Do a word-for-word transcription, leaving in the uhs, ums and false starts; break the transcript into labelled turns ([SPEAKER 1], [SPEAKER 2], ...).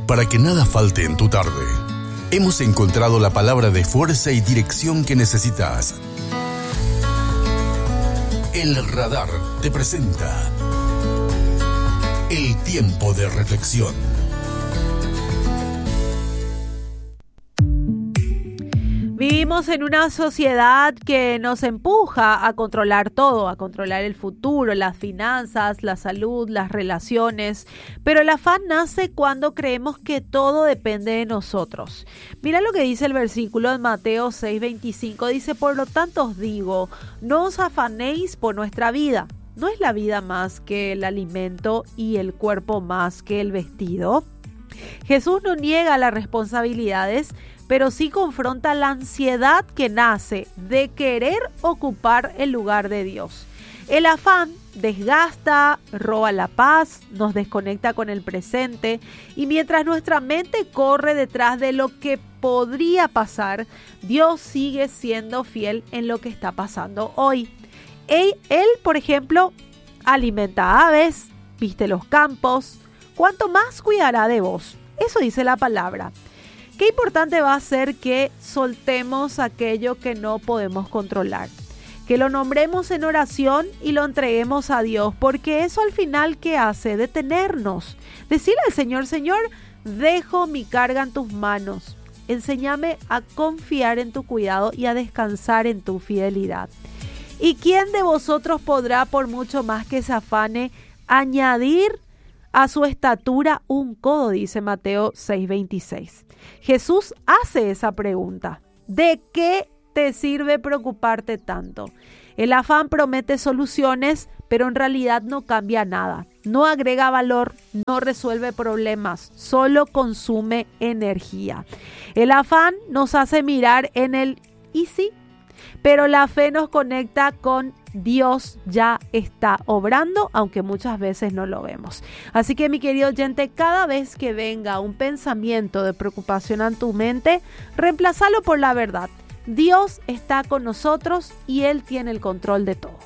[SPEAKER 1] Para que nada falte en tu tarde, hemos encontrado la palabra de fuerza y dirección que necesitas. El Radar te presenta el tiempo de reflexión.
[SPEAKER 2] Vivimos en una sociedad que nos empuja a controlar todo, a controlar el futuro, las finanzas, la salud, las relaciones, pero el afán nace cuando creemos que todo depende de nosotros. Mira lo que dice el versículo en Mateo seis veinticinco, dice: por lo tanto os digo, no os afanéis por nuestra vida. ¿No es la vida más que el alimento y el cuerpo más que el vestido? Jesús no niega las responsabilidades, pero sí confronta la ansiedad que nace de querer ocupar el lugar de Dios. El afán desgasta, roba la paz, nos desconecta con el presente, y mientras nuestra mente corre detrás de lo que podría pasar, Dios sigue siendo fiel en lo que está pasando hoy. Él, él, por ejemplo, alimenta aves, viste los campos. ¿Cuánto más cuidará de vos? Eso dice la palabra. Qué importante va a ser que soltemos aquello que no podemos controlar, que lo nombremos en oración y lo entreguemos a Dios, porque eso al final, ¿qué hace? Detenernos, decirle al Señor: Señor, dejo mi carga en tus manos, enséñame a confiar en tu cuidado y a descansar en tu fidelidad. ¿Y quién de vosotros podrá, por mucho más que se afane, añadir a su estatura un codo? Dice Mateo seis veintiséis. Jesús hace esa pregunta: ¿de qué te sirve preocuparte tanto? El afán promete soluciones, pero en realidad no cambia nada. No agrega valor, no resuelve problemas, solo consume energía. El afán nos hace mirar en el ¿y sí? Pero la fe nos conecta con Dios, ya está obrando, aunque muchas veces no lo vemos. Así que, mi querido oyente, cada vez que venga un pensamiento de preocupación a tu mente, reemplázalo por la verdad. Dios está con nosotros y Él tiene el control de todo.